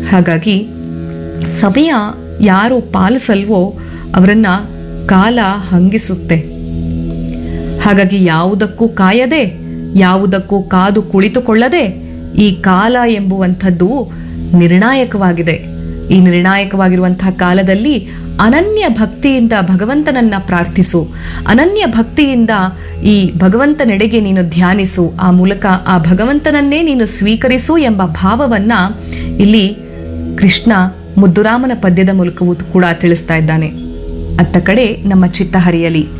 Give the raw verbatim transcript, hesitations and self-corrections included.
ಹಾಗಾಗಿ ಸಮಯ ಯಾರು ಪಾಲಿಸಲ್ವೋ ಅವರನ್ನ ಕಾಲ ಹಂಗಿಸುತ್ತೆ. ಹಾಗಾಗಿ ಯಾವುದಕ್ಕೂ ಕಾಯದೆ, ಯಾವುದಕ್ಕೂ ಕಾದು ಕುಳಿತುಕೊಳ್ಳದೆ ಈ ಕಾಲ ಎಂಬುವಂಥದ್ದು ನಿರ್ಣಾಯಕವಾಗಿದೆ. ಈ ನಿರ್ಣಾಯಕವಾಗಿರುವಂತಹ ಕಾಲದಲ್ಲಿ ಅನನ್ಯ ಭಕ್ತಿಯಿಂದ ಭಗವಂತನನ್ನ ಪ್ರಾರ್ಥಿಸು, ಅನನ್ಯ ಭಕ್ತಿಯಿಂದ ಈ ಭಗವಂತನೆಡೆಗೆ ನೀನು ಧ್ಯಾನಿಸು, ಆ ಮೂಲಕ ಆ ಭಗವಂತನನ್ನೇ ನೀನು ಸ್ವೀಕರಿಸು ಎಂಬ ಭಾವವನ್ನ ಇಲ್ಲಿ ಕೃಷ್ಣ ಮುದ್ದುರಾಮನ ಪದ್ಯದ ಮೂಲಕವೂ ಕೂಡ ತಿಳಿಸ್ತಾ ಇದ್ದಾನೆ. ಅತ್ತ ಕಡೆ ನಮ್ಮ ಚಿತ್ತ ಹರಿಯಲಿ.